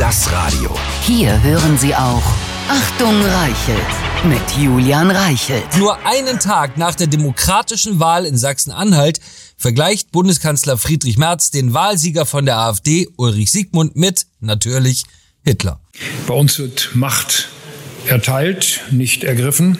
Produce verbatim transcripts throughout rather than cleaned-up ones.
Das Radio. Hier hören Sie auch Achtung Reichelt mit Julian Reichelt. Nur einen Tag nach der demokratischen Wahl in Sachsen-Anhalt vergleicht Bundeskanzler Friedrich Merz den Wahlsieger von der AfD, Ulrich Siegmund, mit, natürlich, Hitler. Bei uns wird Macht erteilt, nicht ergriffen.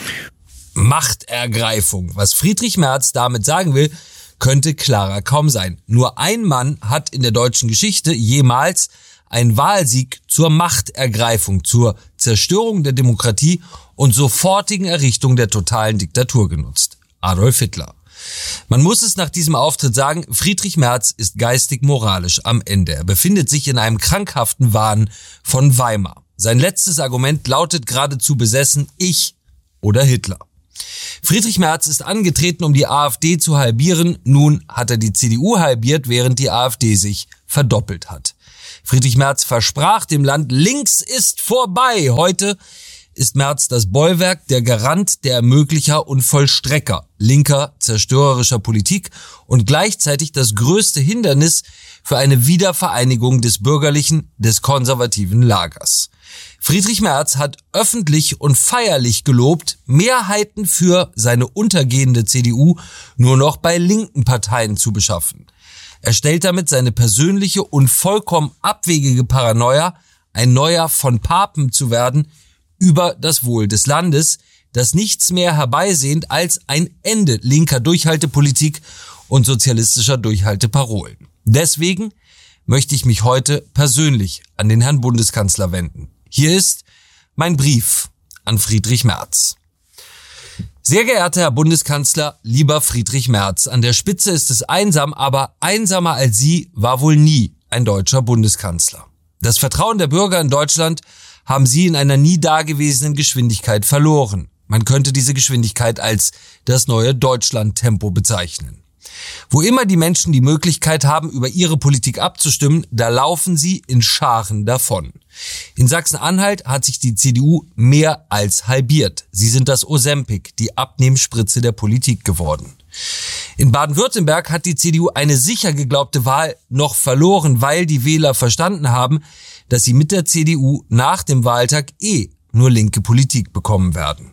Machtergreifung. Was Friedrich Merz damit sagen will, könnte klarer kaum sein. Nur ein Mann hat in der deutschen Geschichte jemals einen Wahlsieg zur Machtergreifung, zur Zerstörung der Demokratie und sofortigen Errichtung der totalen Diktatur genutzt. Adolf Hitler. Man muss es nach diesem Auftritt sagen, Friedrich Merz ist geistig-moralisch am Ende. Er befindet sich in einem krankhaften Wahn von Weimar. Sein letztes Argument lautet geradezu besessen, ich oder Hitler. Friedrich Merz ist angetreten, um die AfD zu halbieren. Nun hat er die C D U halbiert, während die AfD sich verdoppelt hat. Friedrich Merz versprach dem Land, links ist vorbei. Heute ist Merz das Bollwerk, der Garant, der Ermöglicher und Vollstrecker linker, zerstörerischer Politik und gleichzeitig das größte Hindernis für eine Wiedervereinigung des bürgerlichen, des konservativen Lagers. Friedrich Merz hat öffentlich und feierlich gelobt, Mehrheiten für seine untergehende C D U nur noch bei linken Parteien zu beschaffen. Er stellt damit seine persönliche und vollkommen abwegige Paranoia, ein neuer von Papen zu werden, über das Wohl des Landes, das nichts mehr herbeisehnt als ein Ende linker Durchhaltepolitik und sozialistischer Durchhalteparolen. Deswegen möchte ich mich heute persönlich an den Herrn Bundeskanzler wenden. Hier ist mein Brief an Friedrich Merz. Sehr geehrter Herr Bundeskanzler, lieber Friedrich Merz, an der Spitze ist es einsam, aber einsamer als Sie war wohl nie ein deutscher Bundeskanzler. Das Vertrauen der Bürger in Deutschland haben Sie in einer nie dagewesenen Geschwindigkeit verloren. Man könnte diese Geschwindigkeit als das neue Deutschland-Tempo bezeichnen. Wo immer die Menschen die Möglichkeit haben, über ihre Politik abzustimmen, da laufen sie in Scharen davon. In Sachsen-Anhalt hat sich die C D U mehr als halbiert. Sie sind das Ozempic, die Abnehmspritze der Politik geworden. In Baden-Württemberg hat die C D U eine sicher geglaubte Wahl noch verloren, weil die Wähler verstanden haben, dass sie mit der C D U nach dem Wahltag eh nur linke Politik bekommen werden.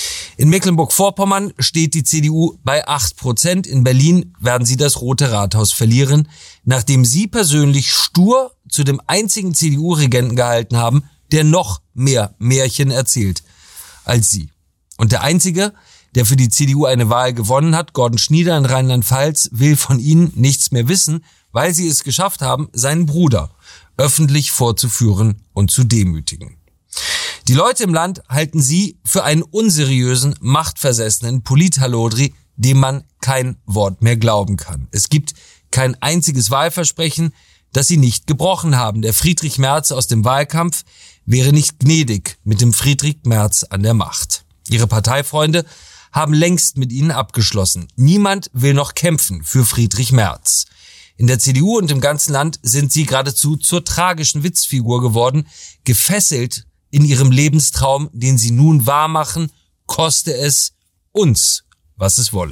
In Mecklenburg-Vorpommern steht die C D U bei acht Prozent. In Berlin werden sie das Rote Rathaus verlieren, nachdem sie persönlich stur zu dem einzigen C D U-Regenten gehalten haben, der noch mehr Märchen erzählt als sie. Und der Einzige, der für die C D U eine Wahl gewonnen hat, Gordon Schnieder in Rheinland-Pfalz, will von ihnen nichts mehr wissen, weil sie es geschafft haben, seinen Bruder öffentlich vorzuführen und zu demütigen. Die Leute im Land halten sie für einen unseriösen, machtversessenen Polithallodri, dem man kein Wort mehr glauben kann. Es gibt kein einziges Wahlversprechen, das sie nicht gebrochen haben. Der Friedrich Merz aus dem Wahlkampf wäre nicht gnädig mit dem Friedrich Merz an der Macht. Ihre Parteifreunde haben längst mit ihnen abgeschlossen. Niemand will noch kämpfen für Friedrich Merz. In der C D U und im ganzen Land sind sie geradezu zur tragischen Witzfigur geworden, gefesselt in ihrem Lebenstraum, den sie nun wahrmachen, koste es uns, was es wolle.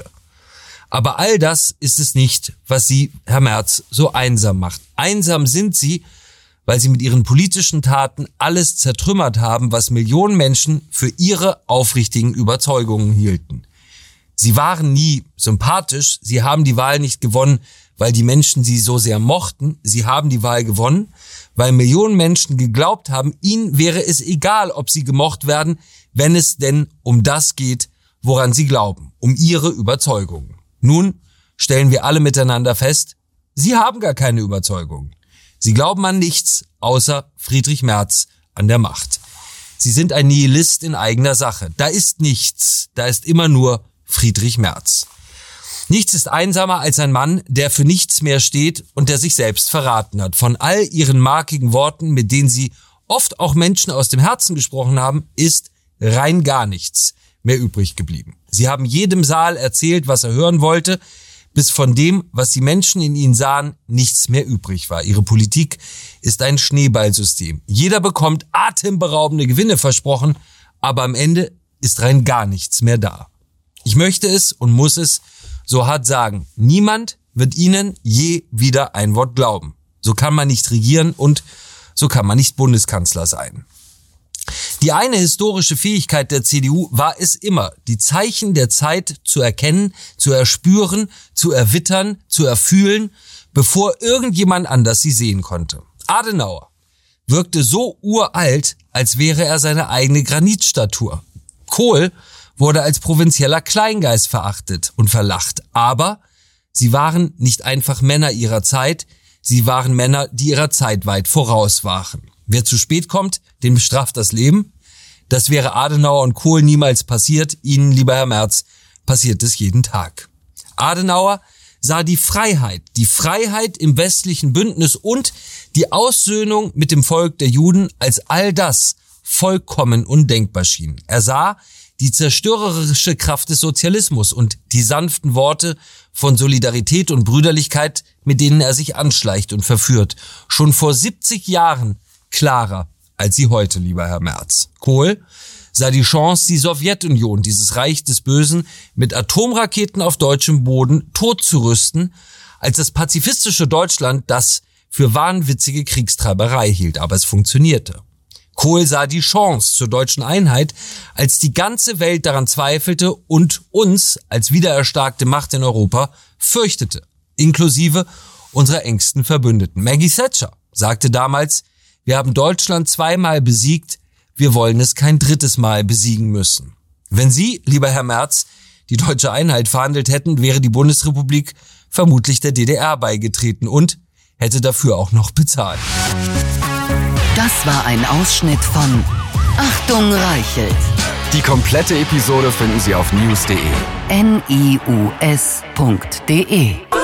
Aber all das ist es nicht, was sie, Herr Merz, so einsam macht. Einsam sind sie, weil sie mit ihren politischen Taten alles zertrümmert haben, was Millionen Menschen für ihre aufrichtigen Überzeugungen hielten. Sie waren nie sympathisch, sie haben die Wahl nicht gewonnen, weil die Menschen sie so sehr mochten. Sie haben die Wahl gewonnen, weil Millionen Menschen geglaubt haben, ihnen wäre es egal, ob sie gemocht werden, wenn es denn um das geht, woran sie glauben, um ihre Überzeugungen. Nun stellen wir alle miteinander fest, sie haben gar keine Überzeugungen. Sie glauben an nichts, außer Friedrich Merz an der Macht. Sie sind ein Nihilist in eigener Sache. Da ist nichts, da ist immer nur Friedrich Merz. Nichts ist einsamer als ein Mann, der für nichts mehr steht und der sich selbst verraten hat. Von all ihren markigen Worten, mit denen sie oft auch Menschen aus dem Herzen gesprochen haben, ist rein gar nichts mehr übrig geblieben. Sie haben jedem Saal erzählt, was er hören wollte, bis von dem, was die Menschen in ihnen sahen, nichts mehr übrig war. Ihre Politik ist ein Schneeballsystem. Jeder bekommt atemberaubende Gewinne versprochen, aber am Ende ist rein gar nichts mehr da. Ich möchte es und muss es so hart sagen, niemand wird ihnen je wieder ein Wort glauben. So kann man nicht regieren und so kann man nicht Bundeskanzler sein. Die eine historische Fähigkeit der C D U war es immer, die Zeichen der Zeit zu erkennen, zu erspüren, zu erwittern, zu erfühlen, bevor irgendjemand anders sie sehen konnte. Adenauer wirkte so uralt, als wäre er seine eigene Granitstatur. Kohl wurde als provinzieller Kleingeist verachtet und verlacht, aber sie waren nicht einfach Männer ihrer Zeit, sie waren Männer, die ihrer Zeit weit voraus waren. Wer zu spät kommt, den bestraft das Leben. Das wäre Adenauer und Kohl niemals passiert. Ihnen, lieber Herr Merz, passiert es jeden Tag. Adenauer sah die Freiheit, die Freiheit im westlichen Bündnis und die Aussöhnung mit dem Volk der Juden, als all das vollkommen undenkbar schien. Er sah die zerstörerische Kraft des Sozialismus und die sanften Worte von Solidarität und Brüderlichkeit, mit denen er sich anschleicht und verführt, schon vor siebzig Jahren klarer als sie heute, lieber Herr Merz. Kohl sah die Chance, die Sowjetunion, dieses Reich des Bösen, mit Atomraketen auf deutschem Boden totzurüsten, als das pazifistische Deutschland das für wahnwitzige Kriegstreiberei hielt. Aber es funktionierte. Kohl sah die Chance zur deutschen Einheit, als die ganze Welt daran zweifelte und uns als wiedererstarkte Macht in Europa fürchtete, inklusive unserer engsten Verbündeten. Maggie Thatcher sagte damals: Wir haben Deutschland zweimal besiegt, wir wollen es kein drittes Mal besiegen müssen. Wenn Sie, lieber Herr Merz, die deutsche Einheit verhandelt hätten, wäre die Bundesrepublik vermutlich der D D R beigetreten und hätte dafür auch noch bezahlt. Das war ein Ausschnitt von Achtung Reichelt. Die komplette Episode finden Sie auf news punkt de. N I U S punkt de